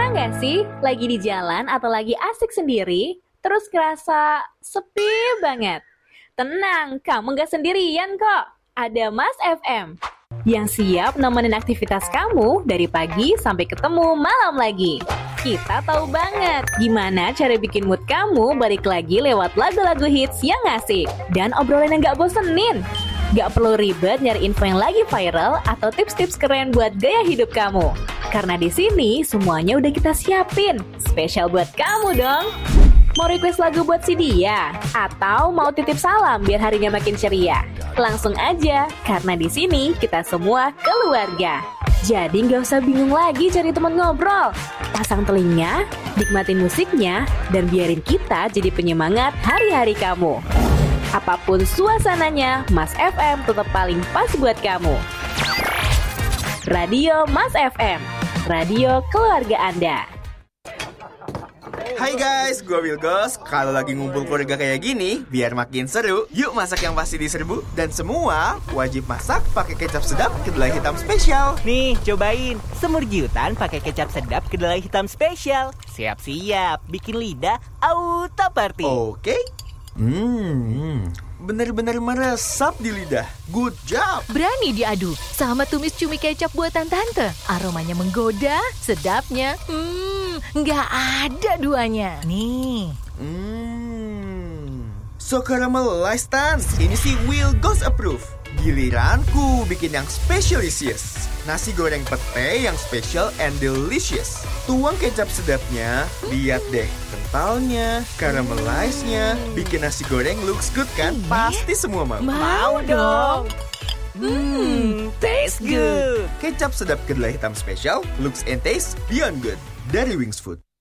Pernah nggak sih lagi di jalan atau lagi asik sendiri, terus kerasa sepi banget? Tenang, kamu nggak sendirian kok. Ada Mas FM yang siap nemenin aktivitas kamu dari pagi sampai ketemu malam lagi. Kita tahu banget gimana cara bikin mood kamu balik lagi lewat lagu-lagu hits yang asik dan obrolan yang gak bosenin. Gak perlu ribet nyari info yang lagi viral atau tips-tips keren buat gaya hidup kamu. Karena di sini semuanya udah kita siapin, spesial buat kamu dong. Mau request lagu buat si dia? Atau mau titip salam biar harinya makin ceria? Langsung aja, karena di sini kita semua keluarga. Jadi nggak usah bingung lagi cari teman ngobrol. Pasang telinga, nikmatin musiknya, dan biarin kita jadi penyemangat hari-hari kamu. Apapun suasananya, Mas FM tetap paling pas buat kamu. Radio Mas FM, radio keluarga Anda. Hai guys, gue Wilgos. Kalau lagi ngumpul keluarga kayak gini, biar makin seru, yuk masak yang pasti diserbu. Dan semua wajib masak pakai kecap sedap kedelai hitam spesial. Nih, cobain semur giutan pakai kecap sedap kedelai hitam spesial. Siap-siap, bikin lidah auto party. Oke. Bener-bener meresap di lidah. Good job. Berani diadu sama tumis cumi kecap buatan tante. Aromanya menggoda, sedapnya nggak ada duanya. Nih. So caramelized Tan. Ini sih Wilgos approve. Giliranku bikin yang specialisius. Nasi goreng pete yang special and delicious. Tuang kecap sedapnya, lihat deh kentalnya, caramelized-nya, bikin nasi goreng looks good kan? Pasti semua mau. Mau dong. Taste good. Kecap sedap kedelai hitam special, looks and taste beyond good. Dari Wings Food.